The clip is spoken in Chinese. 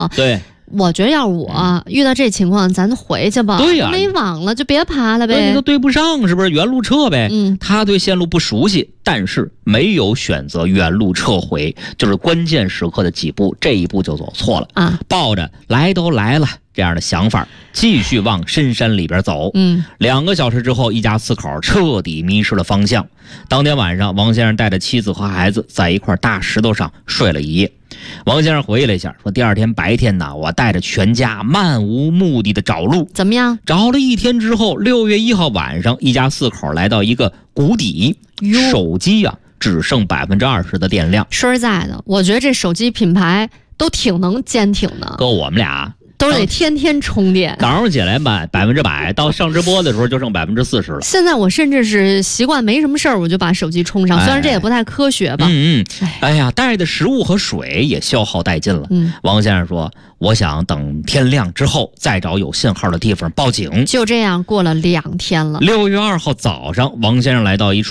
对。 我觉得要是我遇到这情况，咱回去吧。 对呀， 没网了就别爬了呗。 你都对不上，是不是？原路撤呗。他对线路不熟悉，但是没有选择原路撤回，就是关键时刻的几步，这一步就走错了啊！抱着来都来了这样的想法，继续往深山里边走。2个小时之后，一家4口彻底迷失了方向。当天晚上，王先生带着妻子和孩子在一块大石头上睡了一夜。王先生回忆了一下，说第二天白天呢，我带着全家漫无目的的找路。 怎么样？ 找了一天之后，6月1号晚上，一家4口来到一个谷底，手机只剩20%的电量。 说实在的，我觉得这手机品牌都挺能坚挺的。 搁我们俩都得天天充电， 早上起来100%，到上直播的时候就剩40%了。 现在我甚至是习惯没什么事儿，我就把手机充上，虽然这也不太科学吧。 哎呀，带的食物和水也消耗殆尽了。王先生说：“我想等天亮之后再找有信号的地方报警。” 就这样过了2天了。 6月2号早上，王先生来到一处